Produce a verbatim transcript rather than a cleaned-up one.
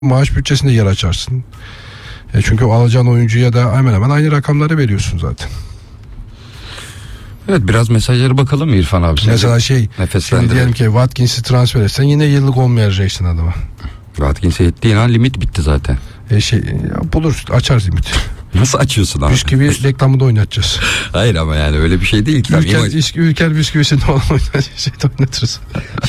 maaş bütçesinde yer açarsın. E çünkü o alacağın oyuncuya da hemen hemen aynı rakamları veriyorsun zaten. Evet, biraz mesajlara bakalım mı İrfan abi? Mesela şey, şimdi diyelim ki Watkins'i transfer etsen yine yıllık on vereceksin adama. Watkins'e ettiğin an limit bitti zaten. E şey ya buluruz, açarız limiti. Nasıl açıyorsun abi? Bisküvi reklamı da oynatacağız. Hayır ama yani öyle bir şey değil ki. Ülker, ülker bisküvisini oynatırız.